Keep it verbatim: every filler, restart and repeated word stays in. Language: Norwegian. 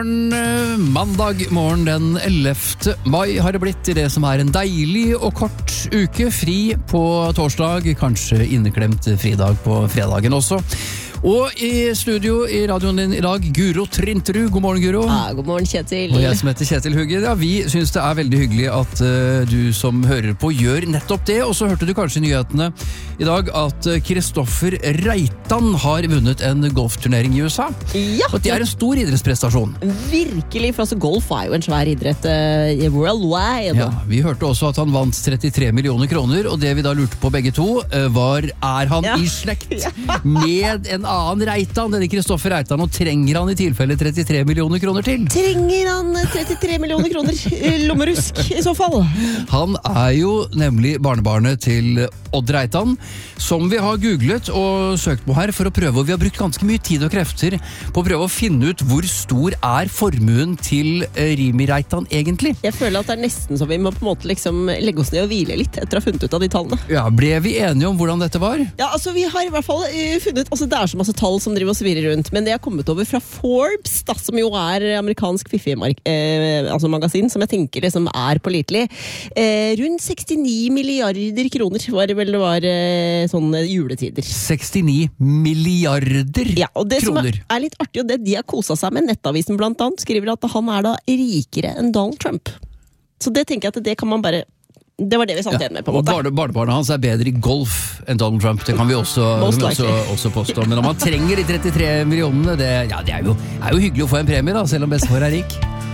Mandag morgen den ellevte mai har det blitt i det som er en deilig og kort uke, fri på torsdag, kanskje inneklemt fridag på fredagen også. Og i studio i radioen din i dag, Guro Trinterud. God morgen, Guro. Ja, god morgen, Kjetil. Og jeg som heter Kjetil Hugge. Ja, vi synes det er veldig hyggelig at uh, du som hører på gjør nettopp det. Og så hørte du kanskje i nyhetene i dag at Kristoffer Reitan har vunnet en golfturnering i U S A. Ja. Og det er en stor idrettsprestasjon. Virkelig, for altså golf er jo en svær idrett uh, worldwide. Ja, vi hørte også at han vant trettitre millioner kroner, og det vi da lurte på begge to uh, var, er han ja. i slekt ja. med en annen Reitan, denne Kristoffer Reitan, og trenger han i tilfelle trettitre millioner kroner til? Trenger han trettitre millioner kroner lommerusk i så fall? Han er jo nemlig barnebarnet til Odd Reitan, som vi har googlet og søkt på her for å prøve, og vi har brukt ganske mye tid og krefter på å prøve å finne ut hvor stor er formuen til Rimi Reitan egentlig. Jeg føler at det er nesten så vi må på en måte liksom legge oss ned og hvile litt etter å ha funnet ut av de tallene. Ja, ble vi enige om hvordan dette var? Ja, altså vi har i hvert fall uh, funnet, altså det er så masse tall som driver og svirrer rundt, men det har kommet over fra Forbes, da, som jo er amerikansk fiffig-magasin, eh, altså magasin, som jeg tenker liksom er pålitelig. Eh, rundt sekstini milliarder kroner var det vel det var eh, sånne juletider. sekstini milliarder ja, og det kroner. Som er, er litt artig, og det de har koset seg med, Nettavisen blant annet, skriver at han er da rikere enn Donald Trump. Så det tenker jeg at det kan man bare Det var det vi satt igjen med, på en måte. Og barnebarnet hans er bedre i golf enn Donald Trump, det kan vi også, kan vi også, også påstå. Men om han trenger de trettitre millionene, det, ja, det er, jo, er jo hyggelig å få en premie, da, selv om bestefar er rik.